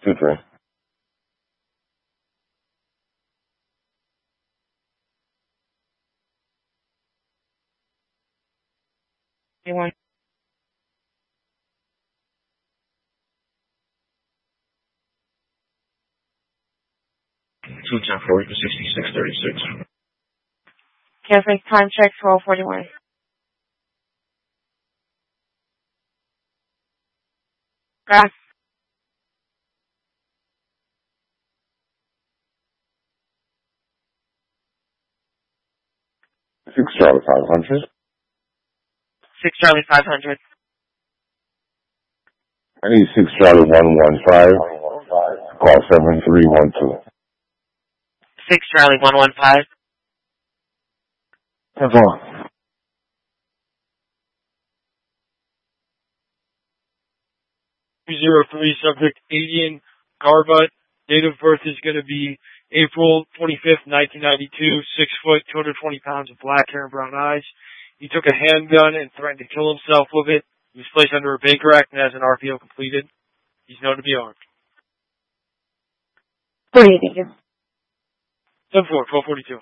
2-3. Anyone? 2-10-40 to 66-36. Canceling time check 12:41. Grass. 6 Charlie 500. 6 Charlie 500. I need 6 Charlie 115. Call 7312. 6 Charlie 115. That's on. 303 subject Adian Garbutt. Date of birth is going to be April 25th, 1992. 6 foot, 220 pounds of black hair and brown eyes. He took a handgun and threatened to kill himself with it. He was placed under a Baker Act and has an RPO completed. He's known to be armed. 48. 10-4, 1242.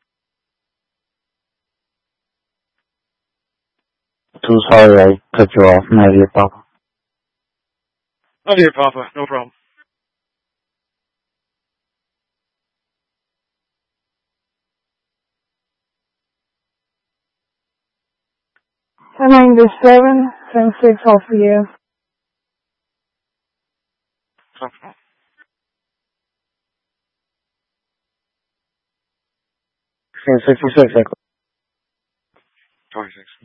2 sorry I cut you off, my dear Papa. Oh, dear Papa, no problem. Turning the 7, 10-6 off the air. 66, 26.